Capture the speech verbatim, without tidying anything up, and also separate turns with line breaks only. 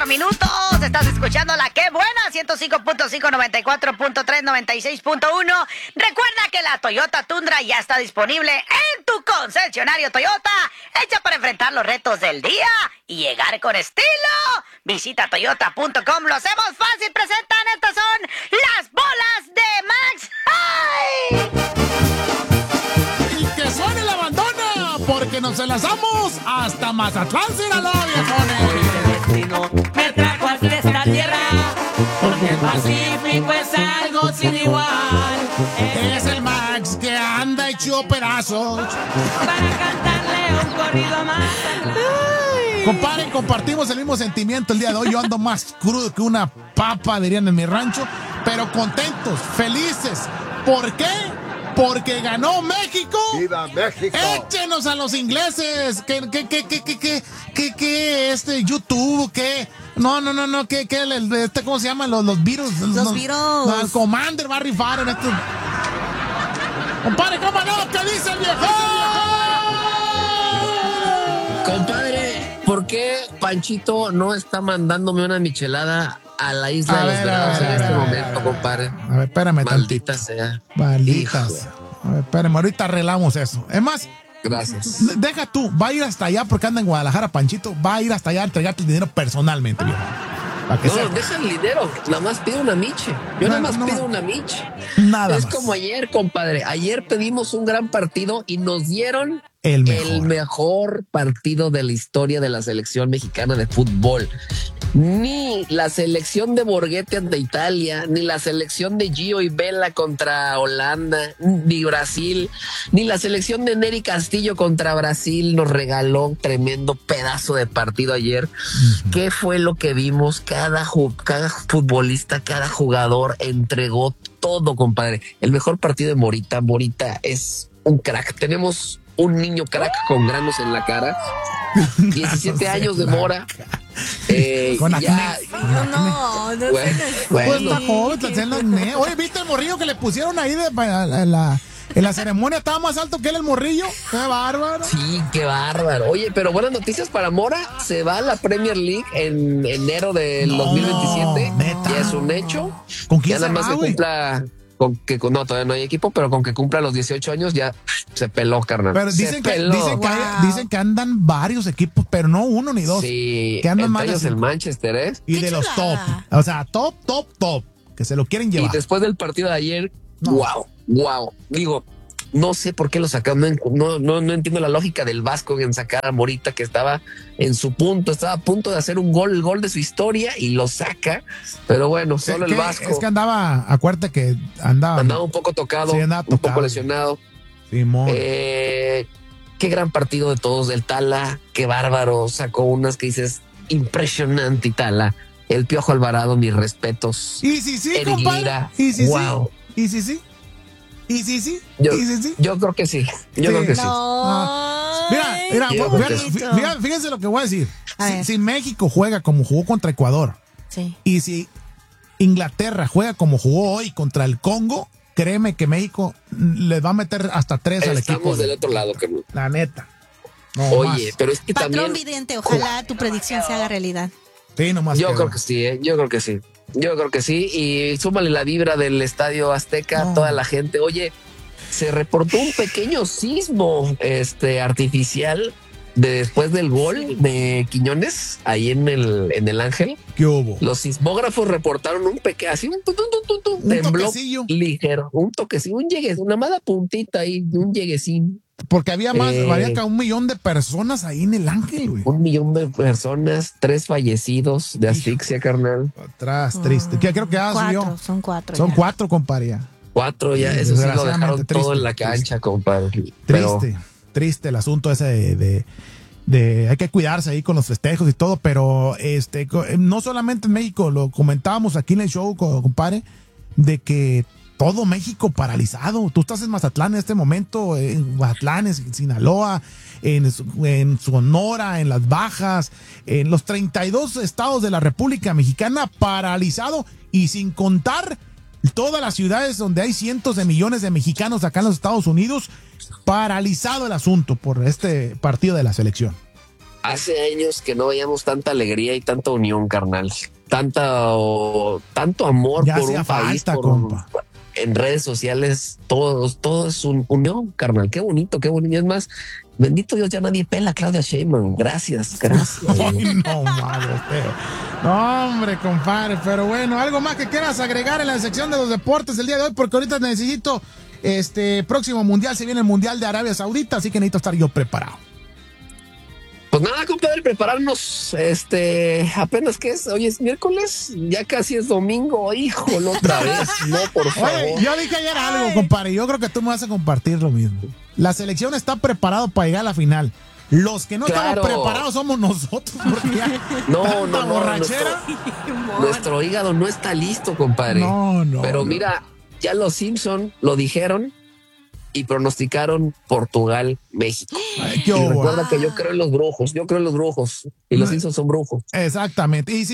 Minutos, estás escuchando la que buena, ciento cinco punto cinco, noventa y cuatro punto tres, noventa y seis punto uno. Recuerda que la Toyota Tundra ya está disponible en tu concesionario Toyota, hecha para enfrentar los retos del día y llegar con estilo. Visita toyota punto com, lo hacemos fácil, presentan, estas son las bolas de Max. ¡Ay!
Y que suene la bandona, porque nos enlazamos hasta Mazatlán, Sinaloa, viejones.
Me trajo aquí de esta tierra, porque el Pacífico es algo sin igual.
Es el Max que anda hecho pedazos
Para cantarle un corrido a más.
Compadre, compartimos el mismo sentimiento el día de hoy. Yo ando más crudo que una papa, dirían en mi rancho, pero contentos, felices. ¿Por qué? Porque ganó México.
¡Viva México!
Échenos a los ingleses. ¿Qué, qué, qué, qué, qué, qué, qué, qué, este, YouTube, qué? No, no, no, no, ¿qué, qué, el, este, cómo se llaman? Los, los virus.
Los
no,
virus.
No, el Commander va a rifar en esto. Compadre, ¿cómo no? ¿Qué dice el viejo?
Compadre, ¿por qué Panchito no está mandándome una michelada a la isla
A
de los
ver,
Venados
a ver,
en
a
este
ver,
momento,
a ver,
compadre?
A ver, espérame
Maldita
tantito.
sea.
Malditas.
Hijo.
A ver, espérame, ahorita arreglamos eso. Es más,
Gracias.
deja tú, va a ir hasta allá porque anda en Guadalajara, Panchito. Va a ir hasta allá a entregarte el dinero personalmente, viejo. Para que
No,
sepa.
deja el dinero. Nada más pido una miche. Yo
No,
nada más
no.
pido una miche.
Nada
es
más.
como ayer, compadre. Ayer pedimos un gran partido y nos dieron
El mejor.
el mejor partido de la historia de la selección mexicana de fútbol. Ni la selección de Borghetti ante Italia, ni la selección de Gio y Vela contra Holanda, ni Brasil, ni la selección de Neri Castillo contra Brasil nos regaló un tremendo pedazo de partido ayer. Uh-huh. ¿Qué fue lo que vimos? Cada, ju- cada futbolista, cada jugador entregó todo, compadre. El mejor partido de Morita. Morita es un crack. Tenemos un niño crack con granos en la cara. diecisiete años de Mora. Eh,
Con
ya,
acné.
No, no, no
bueno,
sé.
Pues
bueno.
está joven, está haciendo acné. Oye, ¿viste el morrillo que le pusieron ahí de, en, la, en, la, en la ceremonia? Estaba más alto que él el morrillo. ¡Qué bárbaro!
Sí, qué bárbaro. Oye, pero buenas noticias para Mora. Se va a la Premier League en enero del
No,
dos mil veintisiete.
neta.
Ya es un hecho.
¿Con quién
Ya nada
se
más
va,
que
güey?
cumpla... Con que, con- no, todavía no hay equipo, pero con que cumpla los dieciocho años ya se peló, carnal.
Pero
Se
dicen que,
peló.
dicen, que hay- dicen que andan varios equipos, pero no uno ni dos.
Sí,
que andan
entre
más de
ellos el
cinco.
Manchester, ¿eh?
Y
¡Qué
de los top.
chulada!
O sea, top, top, top. Que se lo quieren
Y
llevar.
después del partido de ayer,
No.
wow, wow. Digo, no sé por qué lo sacaron, no, no, no, no entiendo la lógica del Vasco en sacar a Morita, que estaba en su punto, estaba a punto de hacer un gol, el gol de su historia, y lo saca. Pero bueno, solo
¿Qué?
el Vasco
Es que andaba, acuérdate que andaba.
andaba un poco tocado,
Sí, andaba
un
tocado.
poco lesionado.
Simón.
Eh, qué gran partido de todos, del Tala, qué bárbaro, sacó unas que dices, impresionante, y Tala. El Piojo Alvarado, mis respetos.
Y sí, sí,
Eric
compadre.
Lira,
Y sí,
wow.
sí. Y sí, sí. Y sí, sí.
Yo,
Y sí, sí.
yo creo que sí, yo
Sí.
creo que sí.
Ah, mira, mira,
Qué
fíjate,
bonito.
fíjate, fíjense lo que voy a decir.
A
Si,
ver.
si México juega como jugó contra Ecuador
Sí.
y si Inglaterra juega como jugó hoy contra el Congo, créeme que México les va a meter hasta tres al equipo.
Estamos del otro lado, carnal.
La neta. No
Oye,
más.
pero es que
Patrón
también.
vidente, ojalá tu predicción se haga realidad.
Sí, nomás
Yo
que-
creo que sí, ¿eh? Yo creo que sí. Yo creo que sí. Y súmale la vibra del Estadio Azteca,
No.
toda la gente. Oye, se reportó un pequeño sismo este, artificial de después del gol de Quiñones ahí en el, en el Ángel.
¿Qué hubo?
Los sismógrafos reportaron un pequeño, así un, tum, tum, tum, tum,
Un
temblor
toquecillo.
ligero, un toquecillo, un llegue, una mala puntita ahí, un lleguecín.
Porque había más,
Eh.
había que un millón de personas ahí en el Ángel, güey.
Un millón de personas, tres fallecidos de asfixia, carnal.
Atrás, triste. Que creo que ya
Cuatro,
subió.
son cuatro.
Son
ya.
cuatro, compadre. ya.
Cuatro ya,
Sí,
eso sí lo
desgraciadamente
dejaron todo
triste,
en la cancha,
triste.
compadre. Pero
Triste, triste el asunto ese de, de, de- hay que cuidarse ahí con los festejos y todo, pero este co- no solamente en México, lo comentábamos aquí en el show, co- compadre, de que todo México paralizado. Tú estás en Mazatlán en este momento, en Mazatlán, en Sinaloa, en, en Sonora, en Las Bajas, en los treinta y dos estados de la República Mexicana paralizado, y sin contar todas las ciudades donde hay cientos de millones de mexicanos acá en los Estados Unidos, paralizado el asunto por este partido de la selección.
Hace años que no veíamos tanta alegría y tanta unión, carnal. Tanta, o, tanto amor
Ya
por
hacía
un país,
falta,
por un-
compa.
en redes sociales, todos, todo es un unión, carnal. Qué bonito, qué bonito. Y es más, bendito Dios, ya nadie pela a Claudia Sheinbaum. Gracias, gracias.
Ay, no, madre, feo. No, hombre, compadre, pero bueno, algo más que quieras agregar en la sección de los deportes el día de hoy, porque ahorita necesito, este próximo mundial, se viene el mundial de Arabia Saudita, así que necesito estar yo preparado.
Pues nada, compadre, prepararnos, este, apenas que es, hoy es miércoles, ya casi es domingo, híjole, otra vez, no, por favor.
Oye, yo dije ayer algo, compadre, yo creo que tú me vas a compartir lo mismo. La selección está preparada para llegar a la final. Los que no
Claro.
estamos preparados somos nosotros, porque ya
No,
tanta
no, no,
borrachera.
Nuestro hígado no está listo, compadre.
No, no,
Pero
no.
mira, ya los Simpson lo dijeron y pronosticaron Portugal, México.
Ay, qué
Y
hubo.
recuerda que yo creo en los brujos, yo creo en los brujos y los Simpsons son brujos.
Exactamente. Y si